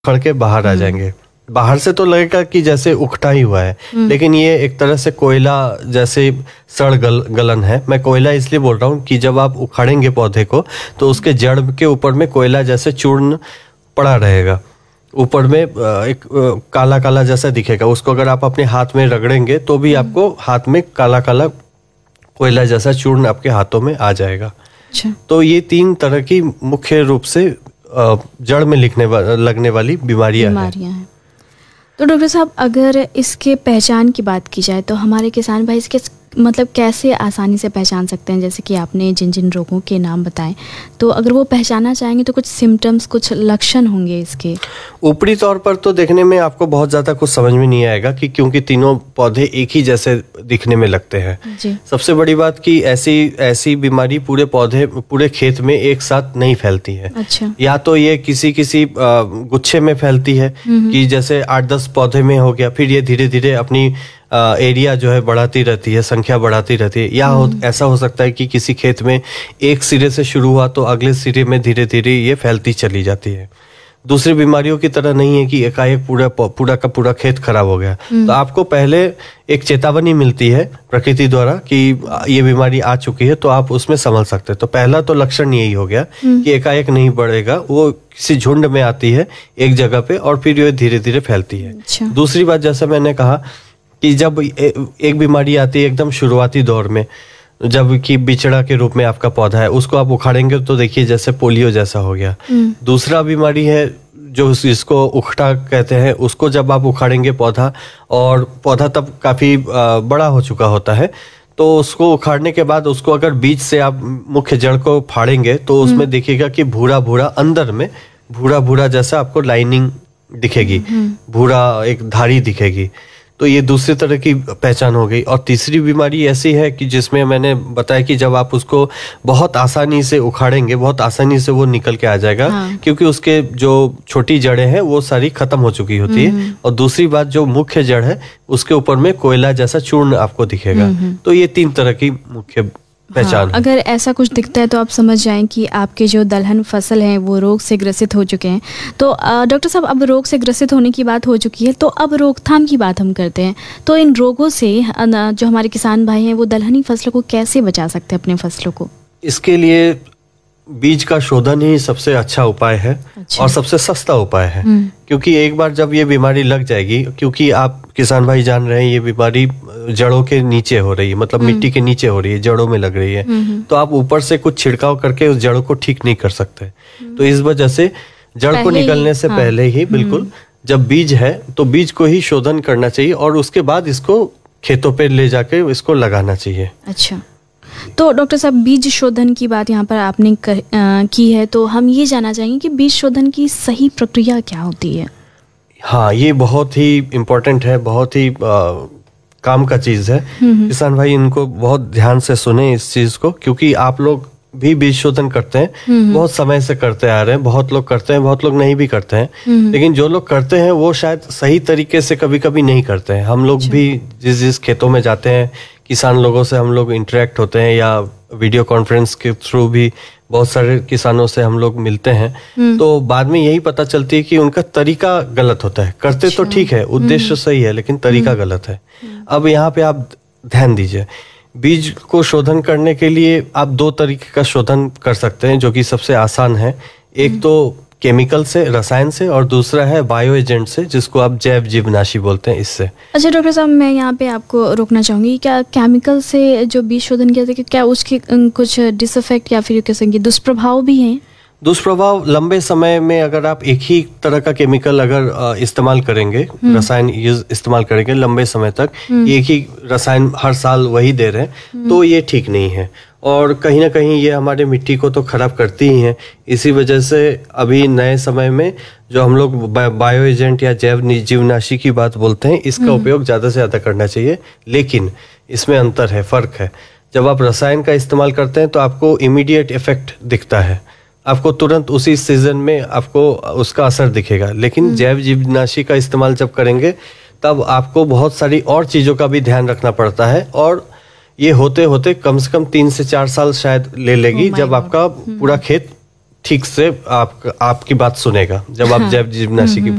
उखड़ के बाहर आ जाएंगे। बाहर से तो लगेगा कि जैसे उखड़ा ही हुआ है, लेकिन ये एक तरह से कोयला जैसे गलन है। मैं कोयला इसलिए बोल रहा हूँ कि जब आप उखाड़ेंगे पौधे को तो उसके जड़ के ऊपर में कोयला जैसे चूर्ण पड़ा रहेगा, ऊपर में एक काला काला जैसा दिखेगा। उसको अगर आप अपने हाथ में रगड़ेंगे तो भी आपको हाथ में काला काला कोयला जैसा चूर्ण आपके हाथों में आ जाएगा। अच्छा। तो ये 3 तरह की मुख्य रूप से जड़ में लगने वाली बीमारियां हैं। तो डॉक्टर साहब, अगर इसके पहचान की बात की जाए तो हमारे किसान भाई इसके मतलब कैसे आसानी से पहचान सकते हैं? जैसे कि आपने जिन जिन रोगों के नाम बताएं, तो अगर वो पहचाना चाहेंगे तो कुछ सिम्टम्स, कुछ लक्षण होंगे इसके? ऊपरी तौर पर तो देखने में आपको बहुत ज़्यादा कुछ समझ में नहीं आएगा कि क्योंकि तीनों पौधे एक ही जैसे दिखने में लगते हैं। सबसे बड़ी बात कि ऐसी बीमारी पूरे खेत में एक साथ नहीं फैलती है। अच्छा। या तो ये किसी गुच्छे में फैलती है कि जैसे 8-10 पौधे में हो गया, फिर ये धीरे धीरे अपनी एरिया जो है बढ़ाती रहती है, संख्या बढ़ाती रहती है। या ऐसा हो सकता है कि किसी खेत में एक सिरे से शुरू हुआ तो अगले सिरे में धीरे धीरे ये फैलती चली जाती है। दूसरी बीमारियों की तरह नहीं है कि एकाएक पूरा का पूरा खेत खराब हो गया। तो आपको पहले एक चेतावनी मिलती है प्रकृति द्वारा कि ये बीमारी आ चुकी है, तो आप उसमें संभल सकते हैं। तो पहला तो लक्षण यही हो गया कि एकाएक नहीं बढ़ेगा, वो किसी झुंड में आती है एक जगह पे और फिर ये धीरे धीरे फैलती है। अच्छा। दूसरी बात, जैसे मैंने कहा कि जब एक बीमारी आती है एकदम शुरुआती दौर में, जब कि बिचड़ा के रूप में आपका पौधा है, उसको आप उखाड़ेंगे तो देखिए जैसे पोलियो जैसा हो गया। दूसरा बीमारी है जो इसको उखड़ा कहते हैं, उसको जब आप उखाड़ेंगे पौधा, और पौधा तब काफी बड़ा हो चुका होता है, तो उसको उखाड़ने के बाद उसको अगर बीज से आप मुख्य जड़ को फाड़ेंगे तो उसमें देखिएगा कि भूरा भूरा अंदर में भूरा भूरा जैसा आपको लाइनिंग दिखेगी, भूरा एक धारी दिखेगी। तो ये दूसरी तरह की पहचान हो गई। और तीसरी बीमारी ऐसी है कि जिसमें मैंने बताया कि जब आप उसको बहुत आसानी से उखाड़ेंगे, बहुत आसानी से वो निकल के आ जाएगा। हाँ। क्योंकि उसके जो छोटी जड़ें हैं वो सारी खत्म हो चुकी होती है। और दूसरी बात, जो मुख्य जड़ है उसके ऊपर में कोयला जैसा चूर्ण आपको दिखेगा। तो ये 3 तरह की मुख्य पहचान। हाँ, अगर ऐसा कुछ दिखता है तो आप समझ जाएं कि आपके जो दलहन फसल हैं वो रोग से ग्रसित हो चुके हैं। तो डॉक्टर साहब, अब रोग से ग्रसित होने की बात हो चुकी है, तो अब रोकथाम की बात हम करते हैं। तो इन रोगों से जो हमारे किसान भाई हैं वो दलहनी फसलों को कैसे बचा सकते हैं, अपने फसलों को? इसके लिए बीज का शोधन ही सबसे अच्छा उपाय है। अच्छा। और सबसे सस्ता उपाय है। क्योंकि एक बार जब ये बीमारी लग जाएगी, क्योंकि आप किसान भाई जान रहे हैं ये बीमारी जड़ों के नीचे हो रही है, मतलब मिट्टी के नीचे हो रही है, जड़ों में लग रही है। तो आप ऊपर से कुछ छिड़काव करके उस जड़ों को ठीक नहीं कर सकते। तो इस वजह से जड़ को निकलने से पहले ही बिल्कुल जब बीज है तो बीज को ही शोधन करना चाहिए और उसके बाद इसको खेतों पे ले जाके इसको लगाना चाहिए। अच्छा। तो डॉक्टर साहब, बीज शोधन की बात यहाँ पर आपने की है, तो हम ये जानना चाहेंगे कि बीज शोधन की सही प्रक्रिया क्या होती है? हाँ, ये बहुत ही इम्पोर्टेंट है, बहुत ही काम का चीज है। किसान भाई इनको बहुत ध्यान से सुने इस चीज को, क्योंकि आप लोग भी बीज शोधन करते हैं, बहुत समय से करते आ रहे हैं। बहुत लोग करते हैं, बहुत लोग नहीं भी करते हैं। लेकिन जो लोग करते हैं वो शायद सही तरीके से कभी कभी नहीं करते हैं। हम लोग भी जिस खेतों में जाते हैं, किसान लोगों से हम लोग इंटरेक्ट होते हैं, या वीडियो कॉन्फ्रेंस के थ्रू भी बहुत सारे किसानों से हम लोग मिलते हैं, तो बाद में यही पता चलती है कि उनका तरीका गलत होता है। करते तो ठीक है, उद्देश्य सही है, लेकिन तरीका गलत है। अब यहाँ पे आप ध्यान दीजिए, बीज को शोधन करने के लिए आप 2 तरीके का शोधन कर सकते हैं, जो कि सबसे आसान है। एक तो केमिकल से, रसायन से, और दूसरा है बायो एजेंट से, जिसको आप जैव जीवनाशी बोलते हैं, इससे। अच्छा डॉक्टर साहब, मैं यहाँ पे आपको रोकना चाहूंगी। क्या केमिकल से जो बीज शोधन किया जाता है, क्या उसके कुछ डिसइफेक्ट या फिर कहेंगे दुष्प्रभाव भी हैं? दुष्प्रभाव लंबे समय में, अगर आप एक ही तरह का केमिकल अगर इस्तेमाल करेंगे, रसायन इस्तेमाल करेंगे लंबे समय तक, एक ही रसायन हर साल वही दे रहे हैं, तो ये ठीक नहीं है। और कहीं ना कहीं ये हमारे मिट्टी को तो खराब करती ही है। इसी वजह से अभी नए समय में जो हम लोग बायो एजेंट या जैव जीवनाशी की बात बोलते हैं, इसका उपयोग ज्यादा से ज्यादा करना चाहिए। लेकिन इसमें अंतर है, फर्क है। जब आप रसायन का इस्तेमाल करते हैं तो आपको इमीडिएट इफेक्ट दिखता है, आपको तुरंत उसी सीजन में आपको उसका असर दिखेगा। लेकिन जैव जीवनाशी का इस्तेमाल जब करेंगे तब आपको बहुत सारी और चीजों का भी ध्यान रखना पड़ता है, और ये होते होते कम से कम 3 से 4 साल शायद ले लेगी, जब आपका पूरा खेत ठीक से आपकी बात सुनेगा जब आप जैव जीवनाशी की